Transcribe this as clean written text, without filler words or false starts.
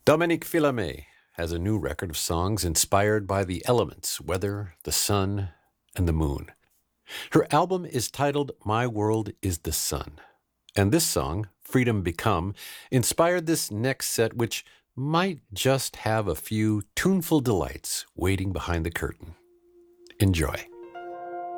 Dominique Fils-Aimé has a new record of songs inspired by the elements, weather, the sun, and the moon. Her album is titled My World is the Sun. And this song, Freedom Become, inspired this next set, which might just have a few tuneful delights waiting behind the curtain. Enjoy.